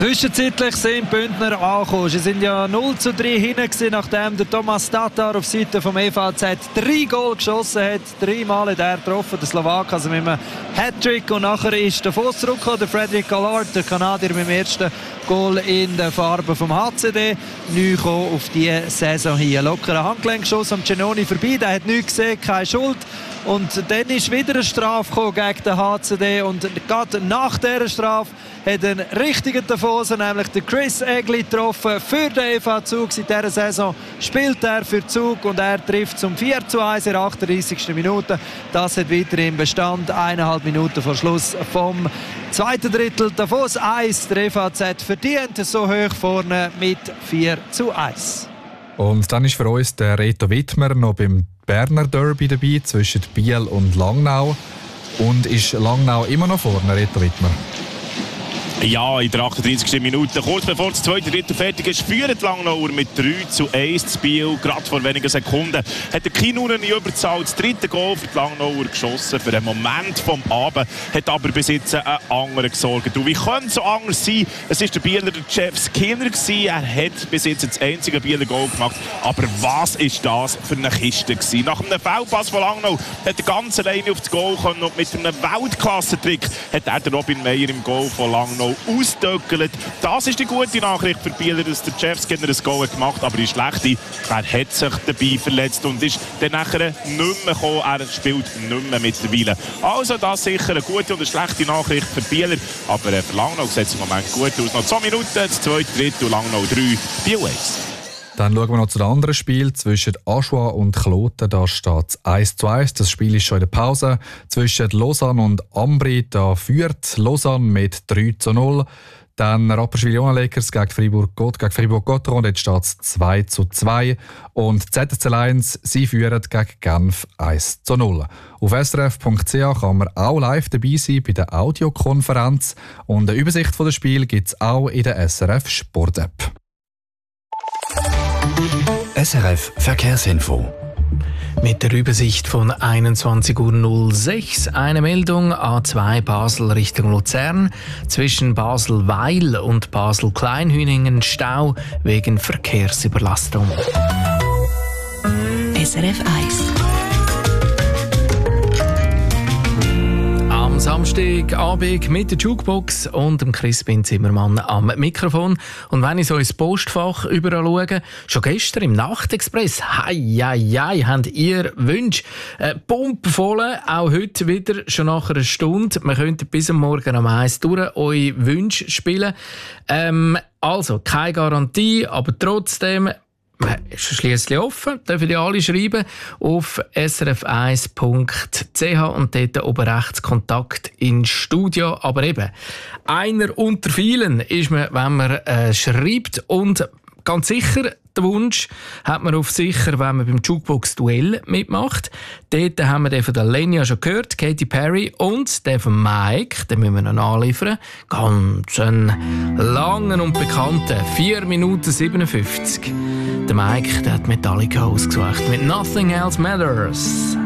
Zwischenzeitlich sind die Bündner angekommen. Sie sind ja 0:3 hinten, nachdem der Thomas Tatar auf Seite vom EVZ 3 Goal geschossen hat. 3 Mal hat er getroffen, der Slowak, also mit einem Hattrick. Und nachher ist der Fuss zurückgekommen, der Frederick Allard, der Kanadier mit dem ersten Goal in den Farben vom HCD. Neu gekommen auf diese Saison hier. Lockerer Handgelenkschuss am Genoni vorbei, der hat nichts gesehen, keine Schuld. Und dann ist wieder eine Strafe gegen den HCD und gerade nach dieser Strafe hat einen richtigen Tifosi, nämlich der Chris Egli, getroffen für den EV Zug. Seit dieser Saison spielt er für Zug und er trifft zum 4:1 in der 38. Minute. Das hat weiterhin Bestand, 1,5 Minuten vor Schluss vom zweiten Drittel. Davos 1, der EVZ verdient so hoch vorne mit 4:1. Und dann ist für uns der Reto Wittmer noch beim Berner Derby dabei zwischen Biel und Langnau. Und ist Langnau immer noch vorne, Reto Wittmer? Ja, in der 38. Minute, kurz bevor das zweite Drittel fertig ist, führen die Langnauer mit 3:1 zu Biel. Gerade vor wenigen Sekunden hat der Kinunen in Überzahl das dritte Goal für die Langnauer geschossen. Für einen Moment vom Abend hat aber bis jetzt ein anderer gesorgt. Und wie könnte es so anders sein? Es war der Bieler der Jeff Skinner. Er hat bis jetzt das einzige Bieler Goal gemacht. Aber was ist das für eine Kiste gewesen? Nach einem Foulpass von Langnau hat er ganz alleine auf das Goal gekommen. Und mit einem Weltklasse-Trick hat er den Robin Meyer im Goal von Langnau ausdöckelt. Das ist die gute Nachricht für die Bieler, dass der Jeff Skinner ein Goal gemacht hat. Aber die schlechte, er hat sich dabei verletzt und ist dann nachher nicht mehr gekommen. Er spielt nicht mehr mittlerweile. Also das ist sicher eine gute und eine schlechte Nachricht für die Bieler. Aber für Langnau sieht es im Moment gut aus. Noch 2 Minuten, das zweite Drittel, Langnau 3, Biel 1. Dann schauen wir noch zu dem anderen Spiel zwischen Aschua und Kloten. Da steht es 1:1. Das Spiel ist schon in der Pause. Zwischen Lausanne und Ambri, da führt Lausanne mit 3:0. Dann Rapperswil-Jona Lakers gegen Fribourg-Gotteron. Dort steht es 2:2. Und ZSC Lions, sie führen gegen Genf 1:0. Auf srf.ch kann man auch live dabei sein bei der Audiokonferenz. Und eine Übersicht von dem Spiel gibt es auch in der SRF Sport-App. SRF Verkehrsinfo. Mit der Übersicht von 21:06 Uhr eine Meldung A2 Basel Richtung Luzern. Zwischen Basel-Weil und Basel-Kleinhüningen Stau wegen Verkehrsüberlastung. SRF 1. Am Samstagabend mit der Jukebox und dem Crispin Zimmermann am Mikrofon. Und wenn ich so ins Postfach überall schaue, schon gestern im Nachtexpress, habt ihr Wünsche pumpenvoll, auch heute wieder, schon nach einer Stunde. Wir könnten bis am Morgen um 1 durch eure Wünsche spielen. Also, keine Garantie, aber trotzdem, ist schliesslich offen, dürfen die alle schreiben auf srf1.ch und dort oben rechts Kontakt ins Studio. Aber eben, einer unter vielen ist man, wenn man schreibt, und ganz sicher, den Wunsch hat man auf sicher, wenn man beim Jukebox-Duell mitmacht. Dort haben wir den von der Lenia schon gehört, Katy Perry, und den von Mike, den müssen wir noch anliefern. Ganz einen langen und bekannten, 4:57. Der Mike, der hat Metallica ausgesucht mit Nothing Else Matters.